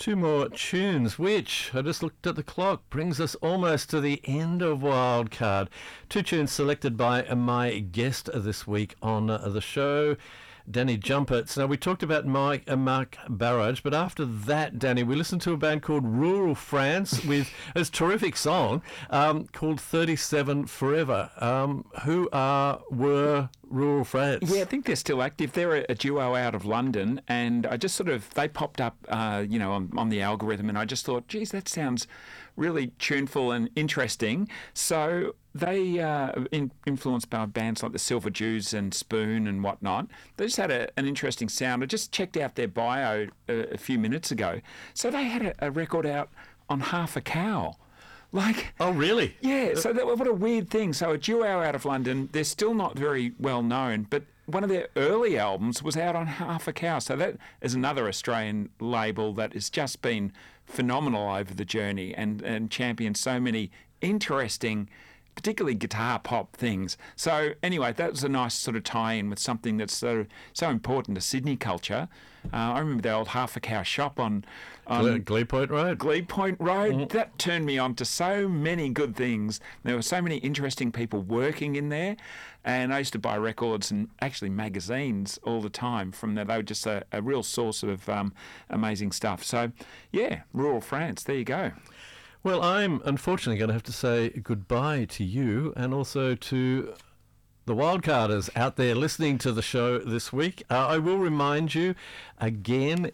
Two more tunes, which, I just looked at the clock, brings us almost to the end of Wildcard. Two tunes selected by my guest this week on the show, Danny Jumpets. Now, we talked about Mark Barrage, but after that, Danny, we listened to a band called Rural France with a terrific song called 37 Forever. Who were Rural France? Yeah, I think they're still active. They're a duo out of London, and I just they popped up, on the algorithm, and I just thought, geez, that sounds really tuneful and interesting. So they influenced by bands like the Silver Jews and Spoon and whatnot. They just had an interesting sound. I just checked out their bio a few minutes ago. So they had a record out on Half a Cow. Oh, really? Yeah, so what a weird thing. So a duo out of London, they're still not very well known, but one of their early albums was out on Half a Cow. So that is another Australian label that has just been phenomenal over the journey and championed so many interesting, particularly guitar pop things. So anyway, that was a nice sort of tie-in with something that's so important to Sydney culture. I remember the old Half a Cow shop on Glebe Point Road. Glebe Point Road. Mm. That turned me on to so many good things. There were so many interesting people working in there, and I used to buy records and actually magazines all the time from there. They were just a real source of amazing stuff. So, yeah, Rural France, there you go. Well, I'm unfortunately going to have to say goodbye to you and also to the Wildcarders out there listening to the show this week. I will remind you again,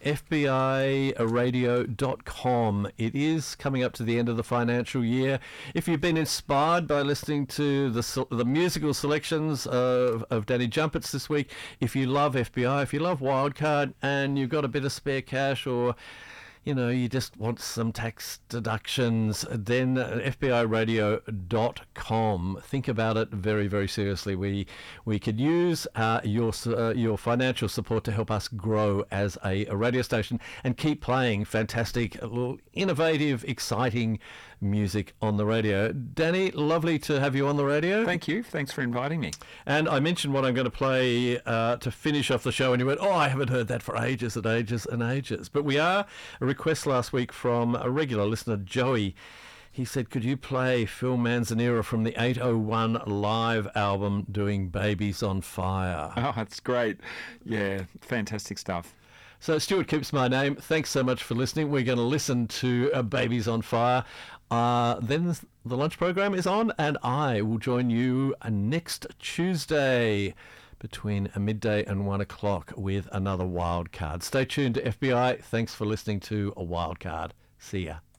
FBIRadio.com. It is coming up to the end of the financial year. If you've been inspired by listening to the musical selections of Danny Jumpets this week, if you love FBI, if you love Wildcard and you've got a bit of spare cash, or you just want some tax deductions, then FBIRadio.com. Think about it very, very seriously. We could use your financial support to help us grow as a radio station and keep playing fantastic, innovative, exciting music on the radio. Danny, lovely to have you on the radio. Thank you. Thanks for inviting me. And I mentioned what I'm going to play to finish off the show, and you went, I haven't heard that for ages and ages and ages. But we are a request last week from a regular listener, Joey. He said, could you play Phil Manzanera from the 801 live album doing Babies on Fire? Oh, that's great. Yeah, fantastic stuff. So Stuart keeps my name. Thanks so much for listening. We're going to listen to Babies on Fire. Then the lunch program is on, and I will join you next Tuesday between midday and 1 o'clock with another Wildcard. Stay tuned to FBI. Thanks for listening to a Wildcard. See ya.